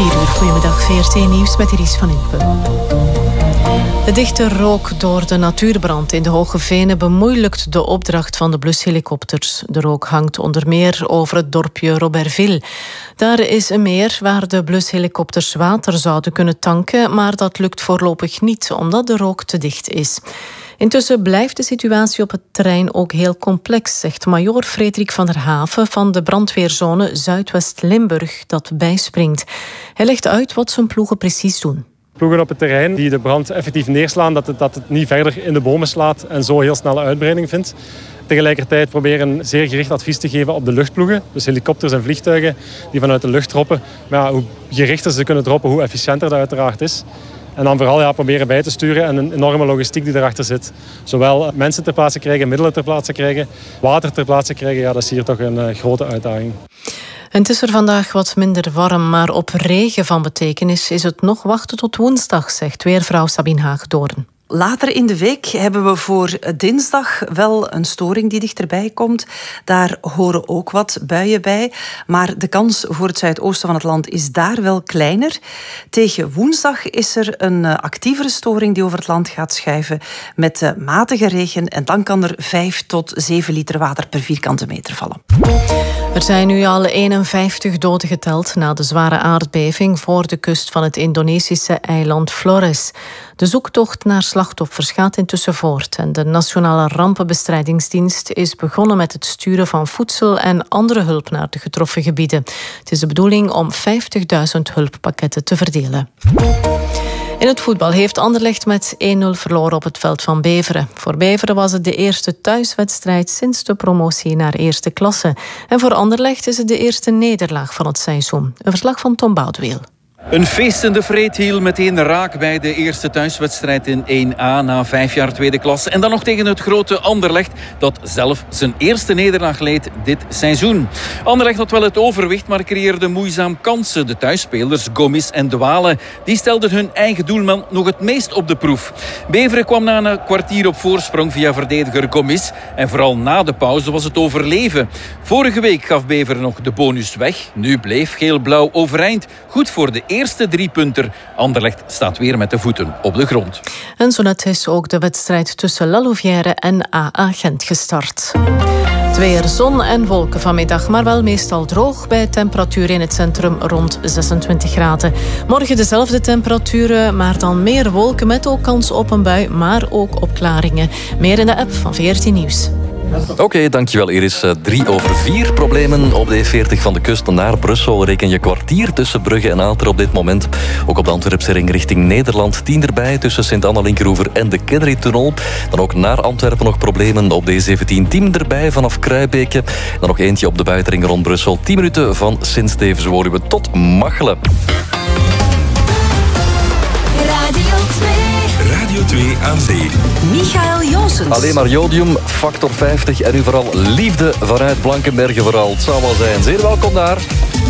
4 uur. Goedemiddag, VRT Nieuws met Iris van Impen. De dichte rook door de natuurbrand in de Hoge Venen bemoeilijkt de opdracht van de blushelikopters. De rook hangt onder meer over het dorpje Robertville. Daar is een meer waar de blushelikopters water zouden kunnen tanken, maar dat lukt voorlopig niet, omdat de rook te dicht is. Intussen blijft de situatie op het terrein ook heel complex, zegt majoor Frederik van der Haven van de brandweerzone Zuidwest-Limburg dat bijspringt. Hij legt uit wat zijn ploegen precies doen. Ploegen op het terrein die de brand effectief neerslaan, dat het niet verder in de bomen slaat en zo heel snelle uitbreiding vindt. Tegelijkertijd proberen zeer gericht advies te geven op de luchtploegen. Dus helikopters en vliegtuigen die vanuit de lucht droppen. Maar ja, hoe gerichter ze kunnen droppen, hoe efficiënter dat uiteraard is. En dan vooral proberen bij te sturen en een enorme logistiek die erachter zit. Zowel mensen ter plaatse krijgen, middelen ter plaatse krijgen, water ter plaatse krijgen. Ja, dat is hier toch een grote uitdaging. En het is er vandaag wat minder warm, maar op regen van betekenis is het nog wachten tot woensdag, zegt weervrouw Sabine Haagdoorn. Later in de week hebben we voor dinsdag wel een storing die dichterbij komt. Daar horen ook wat buien bij. Maar de kans voor het zuidoosten van het land is daar wel kleiner. Tegen woensdag is er een actievere storing die over het land gaat schuiven met matige regen. En dan kan er 5 tot 7 liter water per vierkante meter vallen. Er zijn nu al 51 doden geteld na de zware aardbeving voor de kust van het Indonesische eiland Flores. De zoektocht naar slachtoffers gaat intussen voort en de Nationale Rampenbestrijdingsdienst is begonnen met het sturen van voedsel en andere hulp naar de getroffen gebieden. Het is de bedoeling om 50.000 hulppakketten te verdelen. In het voetbal heeft Anderlecht met 1-0 verloren op het veld van Beveren. Voor Beveren was het de eerste thuiswedstrijd sinds de promotie naar eerste klasse. En voor Anderlecht is het de eerste nederlaag van het seizoen. Een verslag van Tom Boudeweel. Een feestende Vreethiel meteen raak bij de eerste thuiswedstrijd in 1A na 5 jaar tweede klasse. En dan nog tegen het grote Anderlecht dat zelf zijn eerste nederlaag leed dit seizoen. Anderlecht had wel het overwicht, maar creëerde moeizaam kansen. De thuisspelers Gomis en De Wale die stelden hun eigen doelman nog het meest op de proef. Beveren kwam na een kwartier op voorsprong via verdediger Gomis. En vooral na de pauze was het overleven. Vorige week gaf Beveren nog de bonus weg. Nu bleef geel-blauw overeind. Goed voor de eerste 3 punten. Anderlecht staat weer met de voeten op de grond. En zo net is ook de wedstrijd tussen La Louvière en AA Gent gestart. Het weer, zon en wolken vanmiddag, maar wel meestal droog bij temperatuur in het centrum rond 26 graden. Morgen dezelfde temperaturen, maar dan meer wolken met ook kans op een bui, maar ook opklaringen. Meer in de app van VRT Nieuws. Oké, dankjewel Iris. 3/4 problemen op de E40 van de kust naar Brussel. Reken je kwartier tussen Brugge en Aalter op dit moment. Ook op de Antwerpse ring richting Nederland 10 erbij tussen Sint-Anna-Linkeroever en de Kennery-tunnel. Dan ook naar Antwerpen nog problemen op de E17 10 erbij vanaf Kruibeke. Dan nog eentje op de buitenring rond Brussel. 10 minuten van Sint-Stevens-Woluwe tot Machelen. Radio 2 aan zee. Michael Joosens. Alleen maar jodium, factor 50 en nu vooral liefde vanuit Blankenberge vooral. Het zal wel zijn. Zeer welkom daar.